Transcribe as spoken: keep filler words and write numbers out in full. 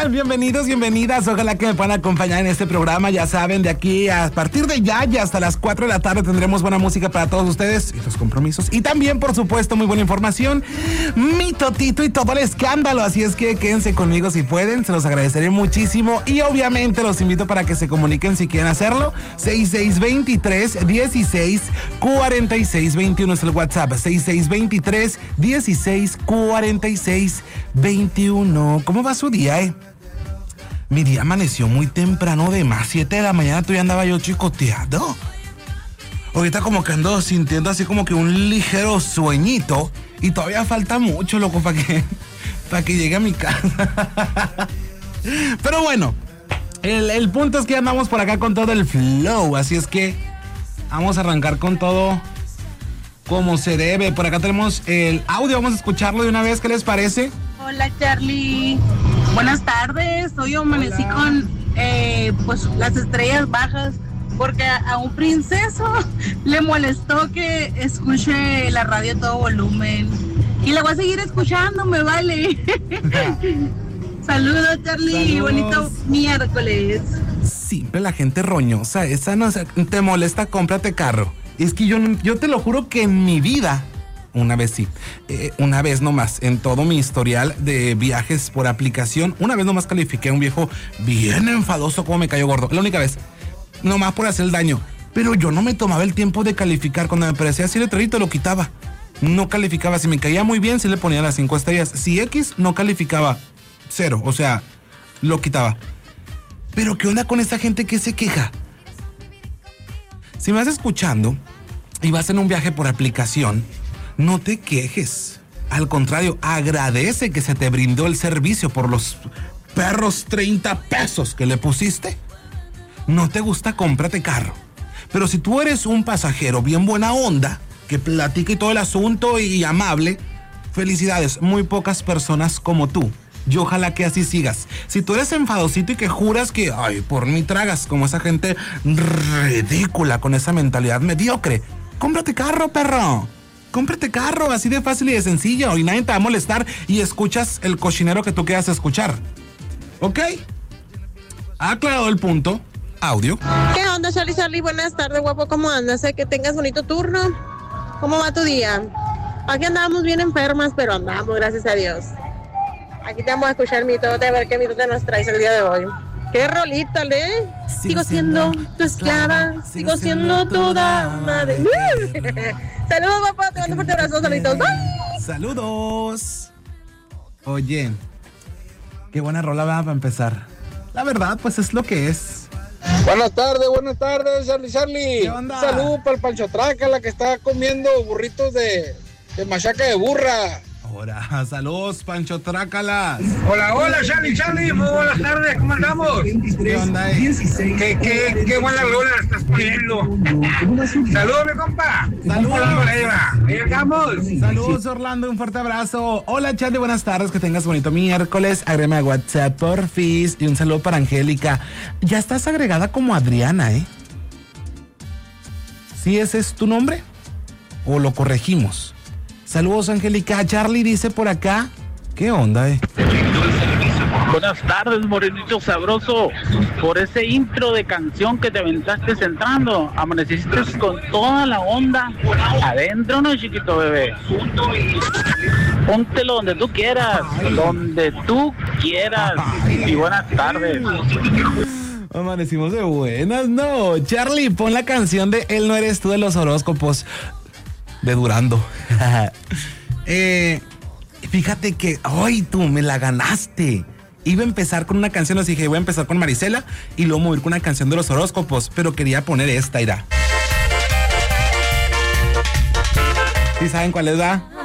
Bienvenidos, bienvenidas. Ojalá que me puedan acompañar en este programa. Ya saben, de aquí a partir de ya y hasta las cuatro de la tarde tendremos buena música para todos ustedes y los compromisos. Y también, por supuesto, muy buena información. Mi totito y todo el escándalo. Así es que quédense conmigo si pueden. Se los agradeceré muchísimo. Y obviamente los invito para que se comuniquen si quieren hacerlo. seis seis dos tres, dieciséis, cuarenta y seis, veintiuno es el WhatsApp. seis seis dos tres, dieciséis, cuarenta y seis, veintiuno. ¿Cómo va su día, eh? Mi día amaneció muy temprano, de más siete de la mañana todavía andaba yo chicoteando. Ahorita como que ando sintiendo así como que un ligero sueñito y todavía falta mucho, loco, para que, para que llegue a mi casa. Pero bueno, el, el punto es que andamos por acá con todo el flow, así es que vamos a arrancar con todo como se debe. Por acá tenemos el audio, vamos a escucharlo de una vez, ¿qué les parece? Hola, Charlie. Buenas tardes. Hoy amanecí Hola. con eh, pues las estrellas bajas porque a, a un princeso le molestó que escuche la radio a todo volumen. Y la voy a seguir escuchando, me vale. Saludos, Charlie. Saludos. Bonito miércoles. Siempre la gente roñosa, esa no te molesta, cómprate carro. Es que yo, yo te lo juro que en mi vida, una vez sí, eh, una vez nomás, en todo mi historial de viajes por aplicación, una vez nomás califiqué a un viejo bien enfadoso como me cayó gordo. La única vez, nomás por hacer el daño. Pero yo no me tomaba el tiempo de calificar. Cuando me parecía así letrerito, lo quitaba. No calificaba. Si me caía muy bien, sí le ponía las cinco estrellas. Si X, no calificaba. Cero, o sea, lo quitaba. Pero ¿qué onda con esa gente que se queja? Si me vas escuchando y vas en un viaje por aplicación, no te quejes. Al contrario, agradece que se te brindó el servicio por los perros treinta pesos que le pusiste. No te gusta, cómprate carro. Pero si tú eres un pasajero bien buena onda, que platica y todo el asunto y amable, felicidades. Muy pocas personas como tú. Y ojalá que así sigas. Si tú eres enfadosito y que juras que, ay, por mí tragas, como esa gente ridícula con esa mentalidad mediocre, cómprate carro, perro. Cómprate carro, así de fácil y de sencillo. Y nadie te va a molestar y escuchas el cochinero que tú quieras escuchar. ¿Ok? Aclarado el punto. Audio. ¿Qué onda, Charlie? Charlie, buenas tardes, guapo. ¿Cómo andas? Sé que tengas bonito turno. ¿Cómo va tu día? Aquí andamos bien enfermas, pero andamos, gracias a Dios. Aquí te vamos a escuchar mi tote, a ver qué mitote nos traes el día de hoy. ¡Qué rolita, le! Sigo siendo tu esclava, sigo siendo toda madre. Saludos, guapo, te mando un fuerte abrazo, saluditos. Bye. Saludos. Oye, qué buena rola va para empezar. La verdad, pues es lo que es. Buenas tardes, buenas tardes, Charlie, Charlie. ¿Qué onda? Salud para el Pancho Traca, la que está comiendo burritos de, de machaca de burra. Ahora, saludos, Pancho Trácalas. Hola, hola, Charlie, Charlie, muy buenas tardes, ¿cómo andamos? ¿Qué onda, eh? ¿Qué, qué, qué buena rola estás poniendo? Saludos, mi compa. Saludos. Ahí estamos. Saludos, Orlando, un fuerte abrazo. Hola, Charlie, buenas tardes, que tengas bonito miércoles. Agrégame a WhatsApp, porfis. Y un saludo para Angélica. Ya estás agregada como Adriana, ¿eh? ¿Sí ese es tu nombre? ¿O lo corregimos? Saludos, Angélica. Charlie dice por acá, ¿qué onda, eh? Buenas tardes, morenito sabroso. Por ese intro de canción que te aventaste entrando, amaneciste con toda la onda adentro, ¿no, chiquito bebé? Póntelo donde tú quieras, donde tú quieras. Y buenas tardes. Amanecimos de buenas, no. Charlie, pon la canción de Él no eres tú de los horóscopos de Durando. eh, fíjate que, ay, tú me la ganaste. Iba a empezar con una canción, así dije, voy a empezar con Marisela y luego mover con una canción de los horóscopos, pero quería poner esta, irá. ¿Sí saben cuál es, va?